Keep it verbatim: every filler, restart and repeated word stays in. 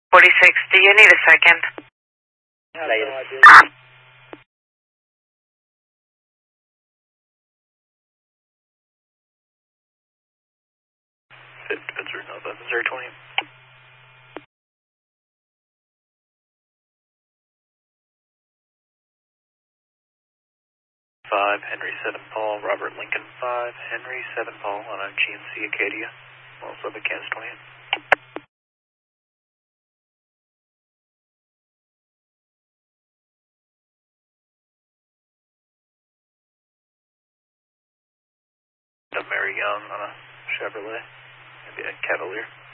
forty-six, do you need a second? Later. Fifth, Spencer, Northwest Missouri twenty. Five, Henry seven Paul, Robert Lincoln five, Henry seven Paul on a G M C Acadia, also the Kansas twenty-eight. Mary Young on a Chevrolet, maybe a Cavalier.